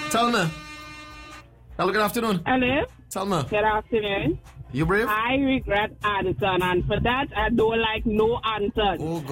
Thelma. Hello, good afternoon. Hello. Thelma. Good afternoon. You brave? I regret Addison, and for that, I don't like no answers. Oh,